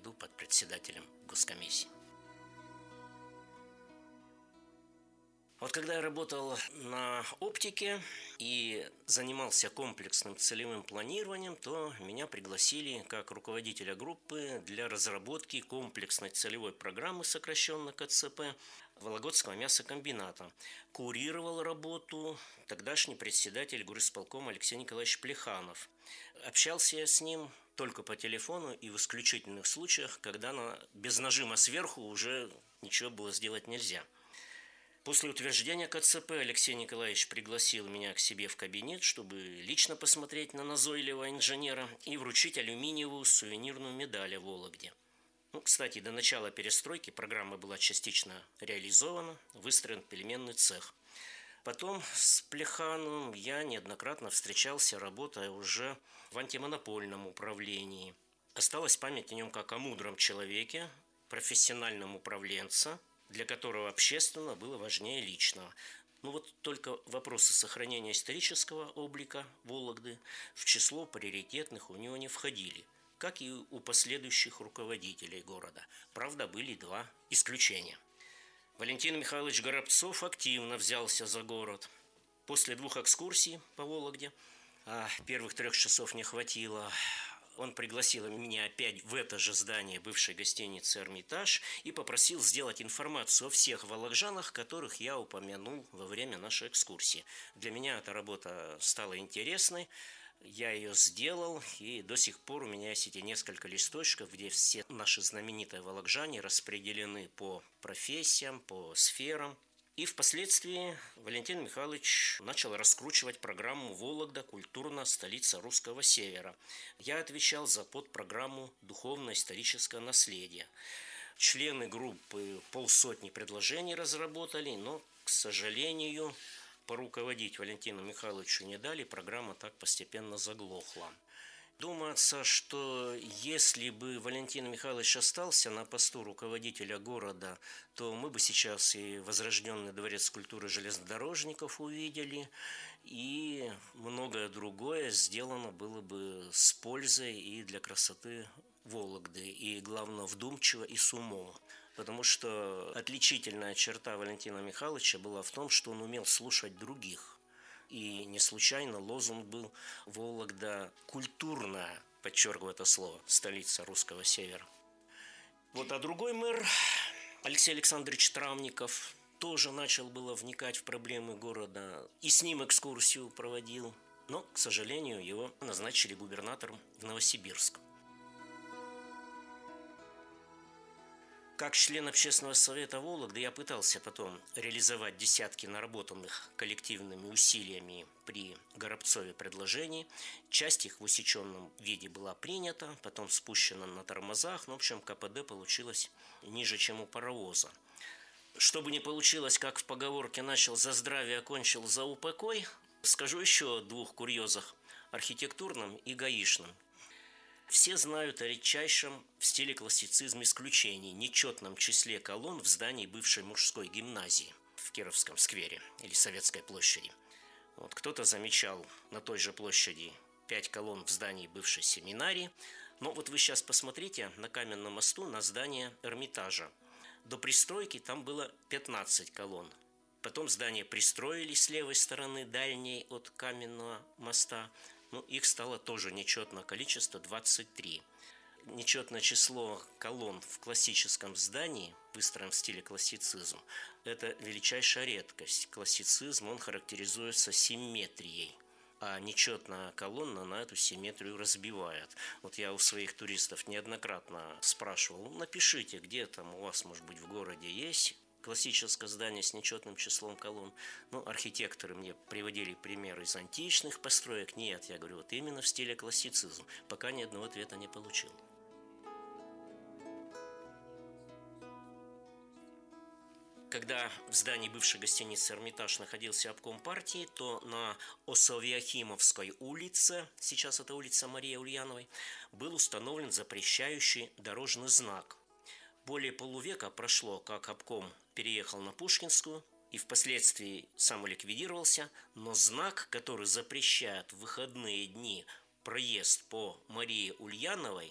виду под председателем госкомиссии. Вот когда я работал на оптике и занимался комплексным целевым планированием, то меня пригласили как руководителя группы для разработки комплексной целевой программы, сокращенно КЦП, Вологодского мясокомбината. Курировал работу тогдашний председатель горисполкома Алексей Николаевич Плеханов. Общался я с ним только по телефону и в исключительных случаях, когда без нажима сверху уже ничего было сделать нельзя. После утверждения КЦП Алексей Николаевич пригласил меня к себе в кабинет, чтобы лично посмотреть на назойливого инженера и вручить алюминиевую сувенирную медаль о Вологде. Кстати, до начала перестройки программа была частично реализована, выстроен пельменный цех. Потом с Плехановым я неоднократно встречался, работая уже в антимонопольном управлении. Осталась память о нем как о мудром человеке, профессиональном управленце, для которого общественно было важнее личного. Только вопросы сохранения исторического облика Вологды в число приоритетных у него не входили, как и у последующих руководителей города. Правда, были два исключения. Валентин Михайлович Горобцов активно взялся за город. После 2 экскурсий по Вологде, а первых 3 часов не хватило, он пригласил меня опять в это же здание бывшей гостиницы «Эрмитаж» и попросил сделать информацию о всех волокжанах, которых я упомянул во время нашей экскурсии. Для меня эта работа стала интересной, я ее сделал, и до сих пор у меня есть эти несколько листочков, где все наши знаменитые волокжане распределены по профессиям, по сферам. И впоследствии Валентин Михайлович начал раскручивать программу «Вологда. Культурная столица русского севера». Я отвечал за подпрограмму «Духовно-историческое наследие». Члены группы 50 предложений разработали, но, к сожалению, поруководить Валентину Михайловичу не дали, программа так постепенно заглохла. Думается, что если бы Валентин Михайлович остался на посту руководителя города, то мы бы сейчас и возрожденный дворец культуры железнодорожников увидели, и многое другое сделано было бы с пользой и для красоты Вологды, и, главное, вдумчиво и с умом. Потому что отличительная черта Валентина Михайловича была в том, что он умел слушать других. И не случайно лозунг был «Вологда культурная», подчеркиваю это слово, столица русского севера. А другой мэр, Алексей Александрович Травников, тоже начал было вникать в проблемы города и с ним экскурсию проводил. Но, к сожалению, его назначили губернатором в Новосибирск. Как член общественного совета Вологды я пытался потом реализовать десятки наработанных коллективными усилиями при Горобцове предложений. Часть их в усеченном виде была принята, потом спущена на тормозах. В общем, КПД получилось ниже, чем у паровоза. Чтобы не получилось, как в поговорке «начал за здравие, окончил за упокой», скажу еще о 2 курьезах – архитектурном и гаишном. Все знают о редчайшем в стиле классицизм исключении нечетном числе колонн в здании бывшей мужской гимназии в Кировском сквере или Советской площади. Кто-то замечал на той же площади 5 колонн в здании бывшей семинарии. Но вы сейчас посмотрите на Каменном мосту на здание Эрмитажа. До пристройки там было 15 колонн. Потом здание пристроили с левой стороны, дальней от Каменного моста. Их стало тоже нечетное количество – 23. Нечетное число колонн в классическом здании, выстроенном в стиле классицизм, это величайшая редкость. Классицизм, он характеризуется симметрией, а нечетная колонна на эту симметрию разбивает. Я у своих туристов неоднократно спрашивал, напишите, где там у вас, может быть, в городе есть классическое здание с нечетным числом колонн. Архитекторы мне приводили примеры из античных построек. Нет, я говорю, именно в стиле классицизм. Пока ни одного ответа не получил. Когда в здании бывшей гостиницы «Эрмитаж» находился обком партии, то на Осовьяхимовской улице, сейчас это улица Марии Ульяновой, был установлен запрещающий дорожный знак. Более полувека прошло, как обком переехал на Пушкинскую и впоследствии самоликвидировался, но знак, который запрещает в выходные дни проезд по Марии Ульяновой,